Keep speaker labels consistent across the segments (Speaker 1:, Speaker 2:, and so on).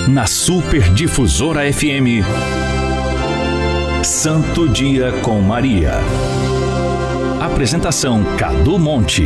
Speaker 1: na Super Difusora FM, Santo Dia com Maria. Apresentação Cadu Monte.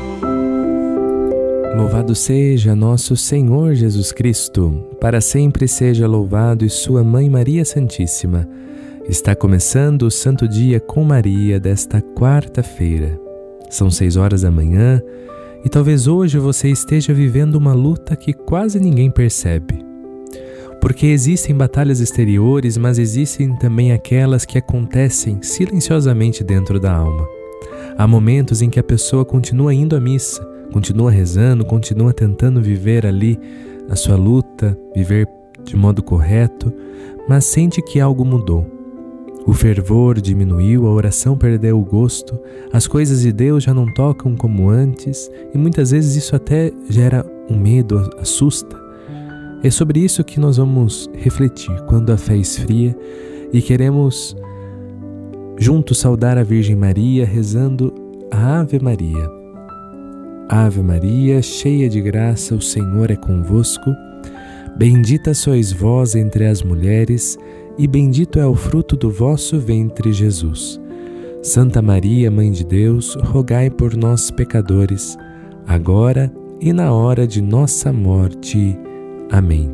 Speaker 2: Louvado seja nosso Senhor Jesus Cristo, para sempre seja louvado e sua Mãe Maria Santíssima. Está começando o Santo Dia com Maria desta quarta-feira. São 6 horas da manhã e talvez hoje você esteja vivendo uma luta que quase ninguém percebe. Porque existem batalhas exteriores, mas existem também aquelas que acontecem silenciosamente dentro da alma. Há momentos em que a pessoa continua indo à missa, continua rezando, continua tentando viver ali a sua luta, viver de modo correto, mas sente que algo mudou. O fervor diminuiu, a oração perdeu o gosto, as coisas de Deus já não tocam como antes e muitas vezes isso até gera um medo, assusta. É sobre isso que nós vamos refletir quando a fé esfria e queremos juntos saudar a Virgem Maria rezando a Ave Maria. Ave Maria, cheia de graça, o Senhor é convosco. Bendita sois vós entre as mulheres, e bendito é o fruto do vosso ventre, Jesus. Santa Maria, Mãe de Deus, rogai por nós, pecadores, agora e na hora de nossa morte. Amém.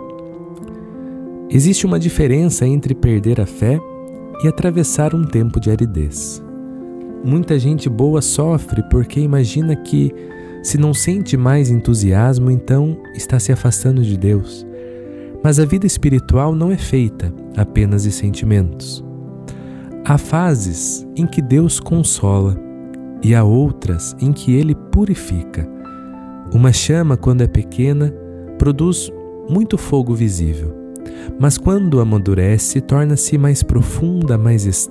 Speaker 2: Existe uma diferença entre perder a fé e atravessar um tempo de aridez. Muita gente boa sofre porque imagina que, se não sente mais entusiasmo, então está se afastando de Deus. Mas a vida espiritual não é feita apenas de sentimentos. Há fases em que Deus consola e há outras em que Ele purifica. Uma chama, quando é pequena, produz muito fogo visível, mas quando amadurece, torna-se mais profunda, mais